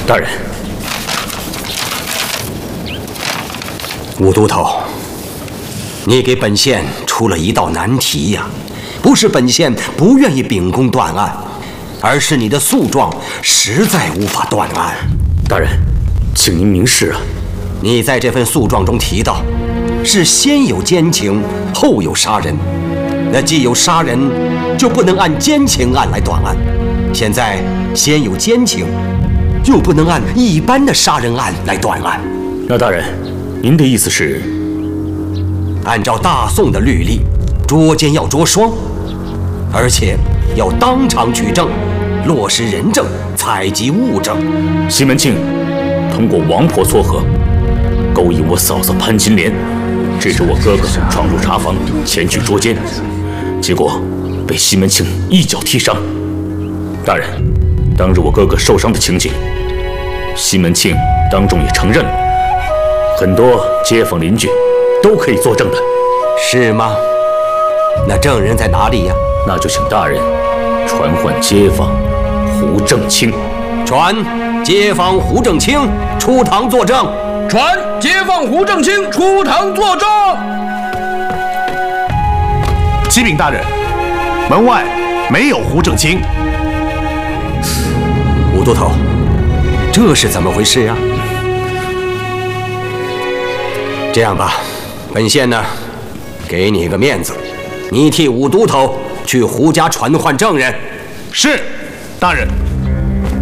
大人， 武都头，你给本县出了一道难题呀！不是本县不愿意秉公断案，而是你的诉状实在无法断案。 大人，请您明示啊！ 你在这份诉状中提到，是先有奸情，后有杀人。那既有杀人，就不能按奸情案来断案。现在先有奸情，又不能按一般的杀人案来断案。 那大人，您的意思是？ 按照大宋的律例，捉奸要捉双，而且要当场取证，落实人证，采集物证。 西门庆通过王婆撮合，勾引我嫂嫂潘金莲，制止我哥哥闯入茶房前去捉奸，结果被西门庆一脚踢伤。大人，当日我哥哥受伤的情景，西门庆当众也承认了，很多街坊邻居都可以作证的。 是吗？那证人在哪里呀？ 那就请大人传唤街坊胡正清。 传街坊胡正清出堂作证。 传街坊胡正清出堂作证。 启禀大人，门外没有胡正清。 武都头，这是怎么回事啊？这样吧，本县呢，给你个面子，你替武都头去胡家传唤证人。 是，大人。